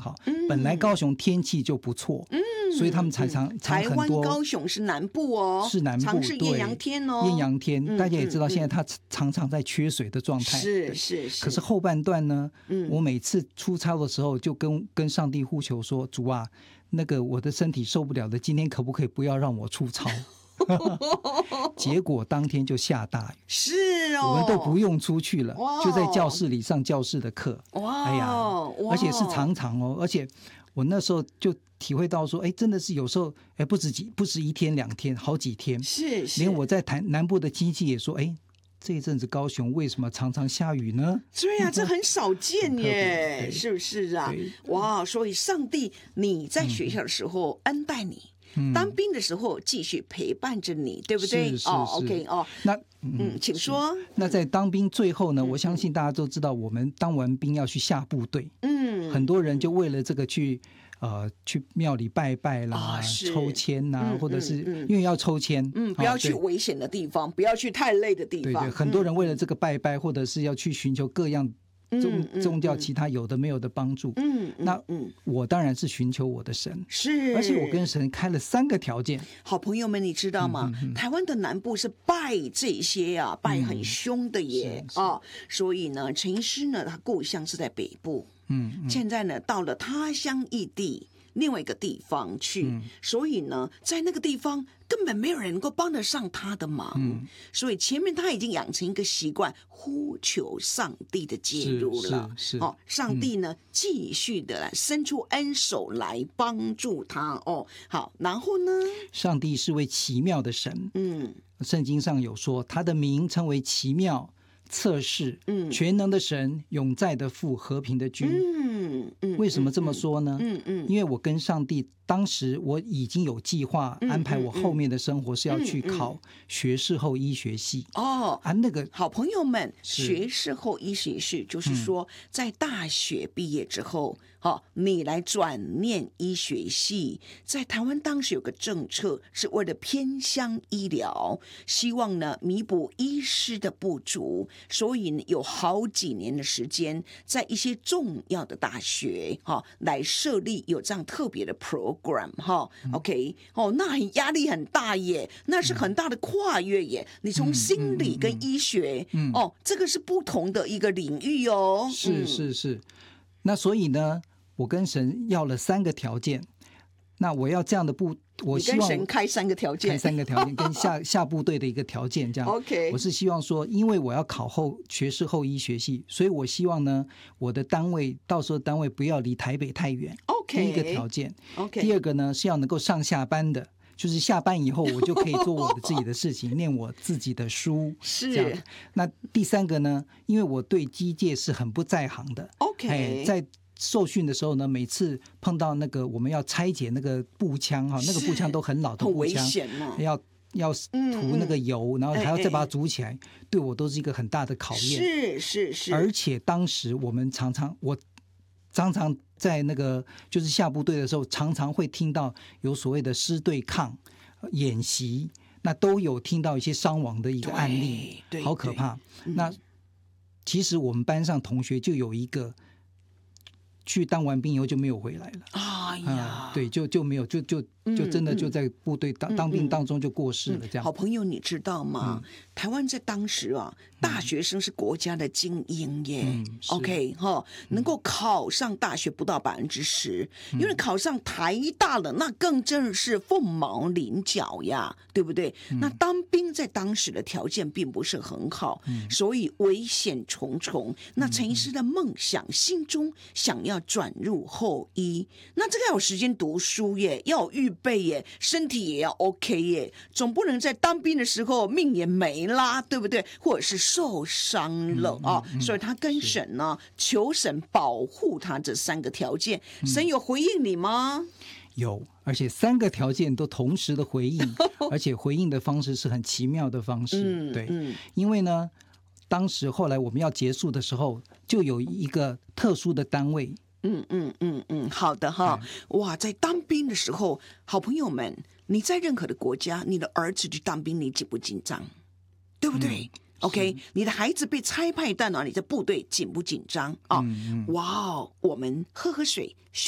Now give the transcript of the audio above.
好，本来高雄天气就不错，所以他们才常台湾很多高雄是南部哦， 是南部， 常是艳阳天哦， 艳阳天，大家也知道现在它常常在缺水的状态， 是。 可是后半段呢，我每次出操的时候就跟上帝呼求说，主啊，那个我的身体受不了的，今天可不可以不要让我出操？结果当天就下大雨， 是哦， 我们都不用出去了，就在教室里上教室的课。哎呀，而且是常常哦，而且我那时候就体会到说，真的是有时候不止1天2天，好几天， 是连我在南部的亲戚也说，这一阵子高雄为什么常常下雨呢？ 对呀，这很少见耶，是不是啊？哇，所以上帝你在学校的时候恩待你。当兵的时候继续陪伴着你，对不对？ 是 OK 哦， 那请说。 那在当兵最后呢，我相信大家都知道，我们当完兵要去下部队，很多人就为了这个去庙里拜拜啦，抽签呐，或者是因为要抽签， 不要去危险的地方，不要去太累的地方。 对，很多人为了这个拜拜，或者是要去寻求各样宗教其他有的没有的帮助。那我当然是寻求我的神， 是， 而且我跟神开了3个条件。 好朋友们，你知道吗？台湾的南部是拜这些啊，拜很凶的耶所以呢，陈医师呢，他故乡是在北部，现在呢，到了他乡异地。另外一个地方去，所以呢，在那个地方根本没有人能够帮得上他的忙，所以前面他已经养成一个习惯，呼求上帝的介入了。 是上帝呢，继续的来伸出恩手来帮助他好，然后呢， 上帝是位奇妙的神，圣经上有说，他的名称为奇妙、测试、全能的神、永在的父、和平的君。为什么这么说呢？因为我跟上帝，当时我已经有计划安排我后面的生活是要去考学士后医学系。那个好朋友们，学士后医学系就是说，在大学毕业之后，你来转念医学系。在台湾当时有个政策，是为了偏乡医疗，希望呢弥补医师的不足，所以有好几年的时间，在一些重要的大学来设立有这样特别的 program OK 那压力很大耶，那是很大的跨越耶。你从心理跟医学这个是不同的一个领域哦。 是。那所以呢，我跟神要了3个条件。那我要这样的我希望你跟神开3个条件， 跟下部队的一个条件这样。 OK， 我是希望说，因为我要考学士后医学系，所以我希望呢，我的单位到时候单位不要离台北太远。 OK， 第一个条件。 OK， 第二个呢是要能够上下班的。就是下班以后我就可以做我的自己的事情念我自己的书是这样。那第3个呢，因为我对机械是很不在行的。 OK， 在受训的时候呢，每次碰到那个我们要拆解那个步枪那个步枪都很老的步枪，要涂那个油，然后还要再把它煮起来，对我都是一个很大的考验。 是。 而且当时我常常在那个就是下部队的时候，常常会听到有所谓的师对抗演习，那都有听到一些伤亡的一个案例，好可怕。那其实我们班上同学就有一个去当完兵以后就没有回来了。对，就没有，就真的就在部队当兵当中就过世了这样。 好朋友，你知道吗？台湾在当时大学生是国家的精英耶。OK 能够考上大学不到10%，因为考上台大了，那更真的是凤毛麟角呀，对不对？那当兵在当时的条件并不是很好，所以危险重重。那陈医师的梦想，心中想要转入后医，那这个要有时间读书耶，要有预备耶，身体也要 OK 耶，总不能在当兵的时候命也没啦，对不对？或者是受伤了所以他跟神呢求神保护他这3个条件。神有回应你吗？ 有，而且3个条件都同时的回应，而且回应的方式是很奇妙的方式。对，因为呢，当时后来我们要结束的时候，就有一个特殊的单位。 好的哇，在当兵的时候，好朋友们，你在任何的国家，你的儿子去当兵，你紧不紧张？对不对？OK， 你的孩子被差派到哪里，在部队紧不紧张哇，我们喝水。